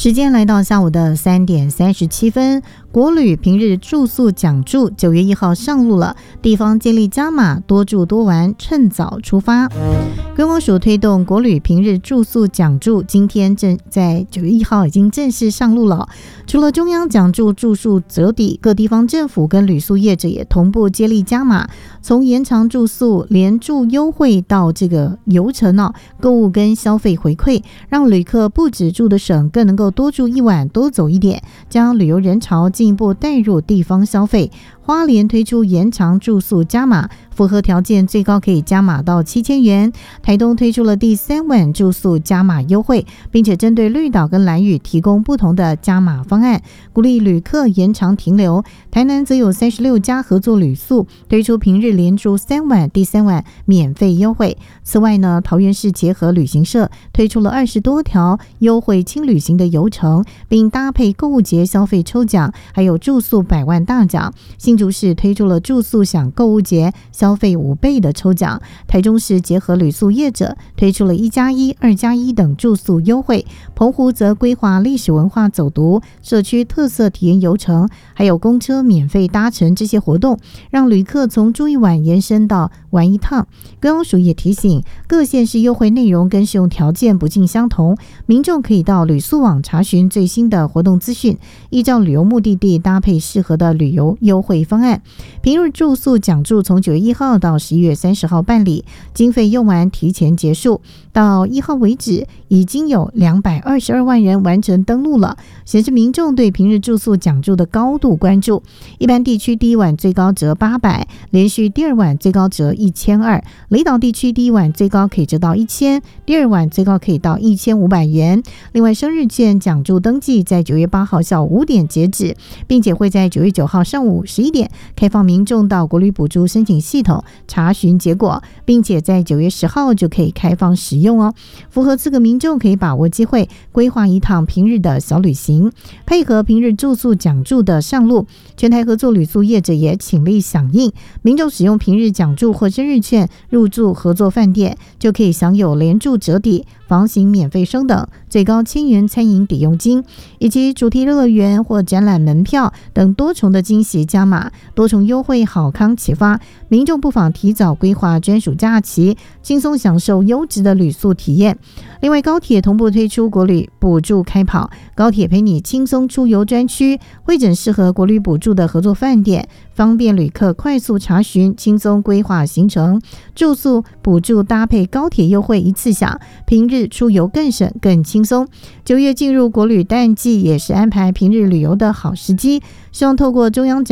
时间来到下午的3点37分，国旅平日住宿奖助9月1号上路了，地方建立加码，多住多玩，趁早出发。观光署推动国旅平日住宿奖助，今天在9月1号已经正式上路了。除了中央奖助住宿折抵，各地方政府跟旅宿业者也同步接力加码，从延长住宿、连住优惠到这个游程购物跟消费回馈，让旅客不止住得省，更能够多住一晚，多走一点，将旅游人潮进一步带入地方消费。花莲推出延长住宿加码，符合条件最高可以加码到7000元。台东推出了第3晚住宿加码优惠，并且针对绿岛跟兰屿提供不同的加码方案，鼓励旅客延长停留。台南则有36家合作旅宿推出平日连住3晚，第3晚免费优惠。此外呢，桃园市结合旅行社推出了20多条优惠轻旅行的游程，并搭配购物节消费抽奖，还有住宿100万大奖。新竹市推出了住宿享购物节消费5倍的抽奖，台中市结合旅宿业者推出了1+1、2+1等住宿优惠，澎湖则规划历史文化走读、社区特色体验游程，还有公车免费搭乘这些活动，让旅客从住一晚延伸到玩一趟。观光署也提醒，各县市优惠内容跟使用条件不尽相同，民众可以到旅宿网查询最新的活动资讯，依照旅游目的地搭配适合的旅游优惠方案。平日住宿奖助从9月1号到11月30号办理，经费用完提前结束，到1号为止已经有222万人完成登录了，显示民众对平日住宿奖助的高度关注。一般地区第一晚最高折800，连续第2晚最高折1200，离岛地区第一晚最高可以折到1000，第2晚最高可以到1500元。另外，生日券奖助登记在9月8号下午5点截止，并且会在9月9号上午11点开放民众到国旅补助申请系统查询结果，并且在9月10号就可以开放使用哦。符合资格民众可以把握机会，规划一趟平日的小旅行，配合平日住宿奖助的上路。全台合作旅宿业者也倾力响应，民众使用平日奖助或生日券入住合作饭店，就可以享有连住折抵、房型免费升等、最高1000元餐饮抵用金，以及主题乐园或展览门票等多重的惊喜加码，多重优惠好康启发，民众不妨提早规划专属假期，轻松享受优质的旅宿体验。另外，高铁同步推出国旅补助开跑，高铁陪你轻松出游专区，会诊适合国旅补助的合作饭店，方便旅客快速查询，轻松规划行程。住宿补助搭配高铁优惠一次享，平日出游更省更轻松。9月进入国旅淡季，也是安排平日旅游的好时机，希望透过中央